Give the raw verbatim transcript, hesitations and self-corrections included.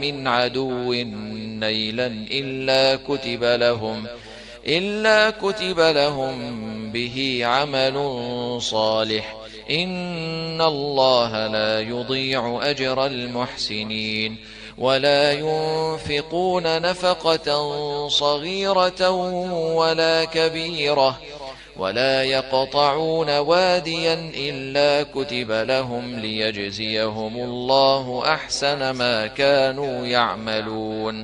من عدو نيلا إلا كتب لهم إلا كتب لهم به عمل صالح إن الله لا يضيع أجر المحسنين ولا ينفقون نفقة صغيرة ولا كبيرة ولا يقطعون واديا إلا كتب لهم ليجزيهم الله أحسن ما كانوا يعملون